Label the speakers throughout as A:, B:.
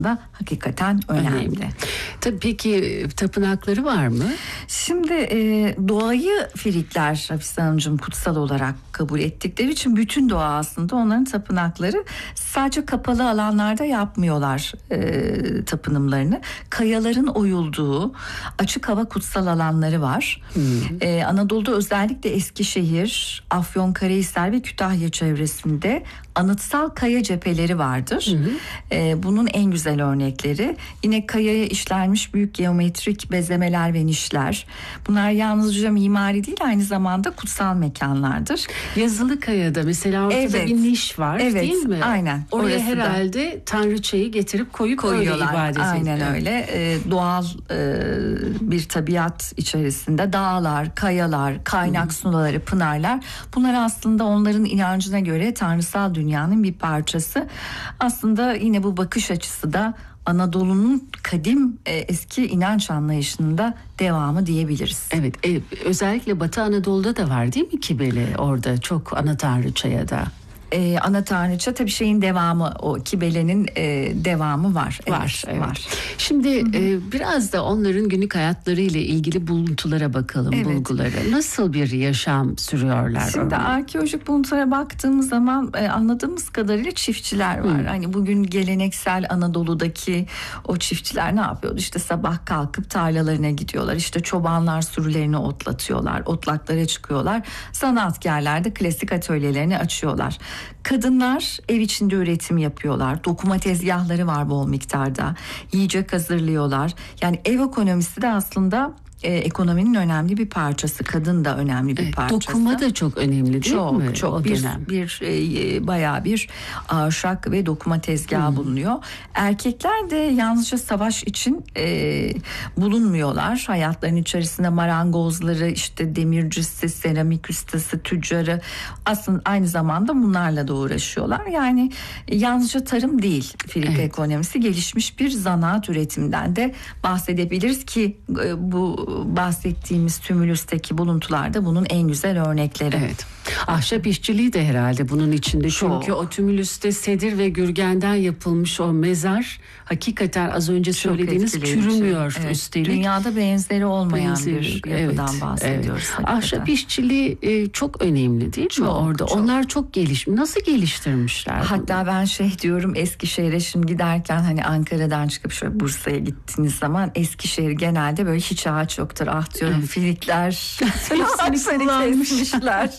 A: da hakikaten önemli.
B: Tabii, peki tapınakları var mı?
A: Şimdi doğayı Frikler, Hafize Hanımcığım, kutsal olarak kabul ettikleri için bütün doğa aslında onların tapınakları. Sadece kapalı alanlarda yapmıyorlar tapınımlarını. Kayaların oyulduğu açık hava kutsal alanları var. Anadolu'da özellikle Eskişehir, Afyonkarahisar ve Kütahya çevresinde anıtsal kaya cepheleri vardır. Bunun en güzel örnekleri yine kayaya işlenmiş büyük geometrik bezemeler ve nişler. Bunlar yalnızca mimari değil, aynı zamanda kutsal mekanlardır.
B: Yazılı Kaya'da mesela ortada bir niş var, değil mi?
A: Aynen.
B: Oraya herhalde tanrıçayı getirip koyuyorlar. Öyle ibadet
A: aynen öyle. Doğal bir tabiat içerisinde dağlar, kayalar, kaynak suları, pınarlar. Bunlar aslında onların inancına göre tanrısal dünyanın bir parçası. Aslında yine bu bakış açısı da Anadolu'nun kadim eski inanç anlayışında devamı diyebiliriz.
B: Evet, özellikle Batı Anadolu'da da var değil mi Kibele? Orada çok ana tanrıçaya da.
A: Ana tanrıça tabii şeyin devamı, o Kibele'nin devamı var.
B: Evet. Var. Şimdi biraz da onların günlük hayatlarıyla ilgili buluntulara bakalım, bulguları. Nasıl bir yaşam sürüyorlar?
A: Şimdi arkeolojik buluntulara baktığımız zaman anladığımız kadarıyla çiftçiler var. Hani bugün geleneksel Anadolu'daki o çiftçiler ne yapıyordu? İşte sabah kalkıp tarlalarına gidiyorlar. İşte çobanlar sürülerini otlatıyorlar. Otlaklara çıkıyorlar. Sanatkarlar da klasik atölyelerini açıyorlar. Kadınlar ev içinde üretim yapıyorlar. Dokuma tezgahları var bol miktarda. Yiyecek hazırlıyorlar. Yani ev ekonomisi de aslında ekonominin önemli bir parçası. Kadın da önemli bir parçası.
B: Dokuma da çok önemli değil mi?
A: Çok bayağı bir ahşap ve dokuma tezgahı bulunuyor. Erkekler de yalnızca savaş için bulunmuyorlar. Hayatlarının içerisinde marangozları, işte demircisi, seramik ustası, tüccarı, aslında aynı zamanda bunlarla da uğraşıyorlar. Yani yalnızca tarım değil Frig ekonomisi, gelişmiş bir zanaat üretimden de bahsedebiliriz ki bu bahsettiğimiz tümülüsteki buluntular da bunun en güzel örnekleri.
B: Evet. Ahşap işçiliği de herhalde bunun içinde. Çünkü o tümülüste sedir ve gürgenden yapılmış o mezar hakikaten az önce söylediğiniz çürümüyor üstelik.
A: Dünyada benzeri olmayan bir yapıdan bahsediyoruz.
B: Evet. Ahşap işçiliği çok önemli değil mi orada? Çok. Onlar çok nasıl geliştirmişler?
A: Hatta ben diyorum, Eskişehir'e şimdi giderken hani Ankara'dan çıkıp şöyle Bursa'ya gittiğiniz zaman Eskişehir genelde böyle hiç ağaç yoktur. Ah diyorum, Frikler
B: hepsini kullanmışlar.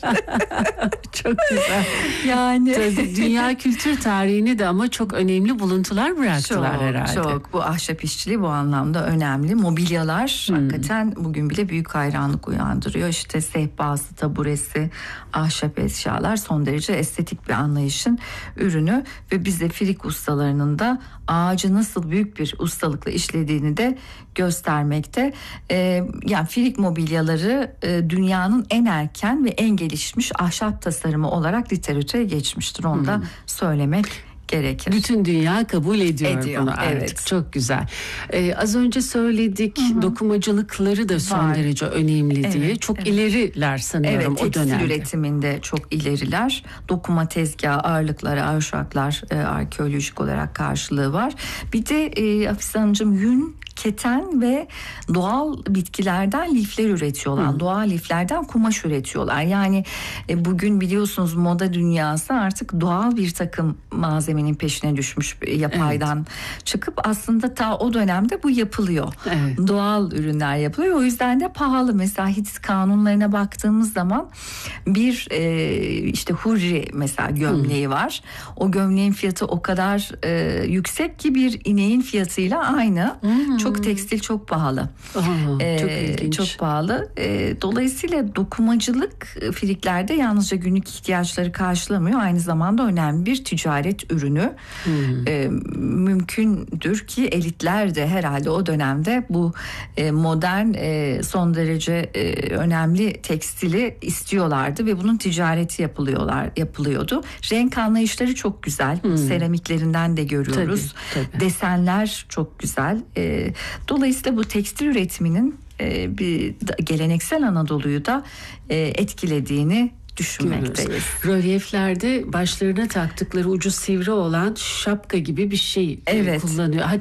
B: Çok güzel.
A: Yani
B: dünya kültür tarihini de ama çok önemli buluntular bıraktılar herhalde.
A: Çok. Bu ahşap işçiliği bu anlamda önemli. Mobilyalar hakikaten bugün bile büyük hayranlık uyandırıyor. İşte sehpası, taburesi, ahşap eşyalar son derece estetik bir anlayışın ürünü ve bize Frig ustalarının da ağacı nasıl büyük bir ustalıkla işlediğini de göstermekte. Yani Frig mobilyaları dünyanın en erken ve en gelişmiş ahşap tasarımı olarak literatüre geçmiştir. Onu da söylemek gerekir.
B: Bütün dünya kabul ediyor bunu artık.
A: Evet.
B: Çok güzel. Az önce söyledik, dokumacılıkları da son derece önemli diye. Çok ileriler sanıyorum o dönemde.
A: Tekstil üretiminde çok ileriler. Dokuma tezgahı, ağırlıkları, ahşaplar arkeolojik olarak karşılığı var. Bir de Hafize Hanımcığım, yün, keten ve doğal bitkilerden lifler üretiyorlar. Doğal liflerden kumaş üretiyorlar. Yani bugün biliyorsunuz moda dünyası artık doğal bir takım malzemenin peşine düşmüş, yapaydan çıkıp aslında ta o dönemde bu yapılıyor. Doğal ürünler yapılıyor. O yüzden de pahalı. Mesela Hitit kanunlarına baktığımız zaman bir işte hurri mesela gömleği var. O gömleğin fiyatı o kadar yüksek ki bir ineğin fiyatıyla aynı. Çok tekstil çok pahalı.
B: Çok ilginç.
A: Çok pahalı. Dolayısıyla dokumacılık Friglerde yalnızca günlük ihtiyaçları karşılamıyor. Aynı zamanda önemli bir ticaret ürünü. Mümkündür ki elitler de herhalde o dönemde bu modern son derece önemli tekstili istiyorlardı ve bunun ticareti yapılıyordu. Renk anlayışları çok güzel. Seramiklerinden de görüyoruz.
B: Tabii.
A: Desenler çok güzel. Dolayısıyla bu tekstil üretiminin bir geleneksel Anadolu'yu da etkilediğini düşünmekteyiz.
B: Rölyeflerde başlarına taktıkları ucu sivri olan şapka gibi bir şey kullanıyor.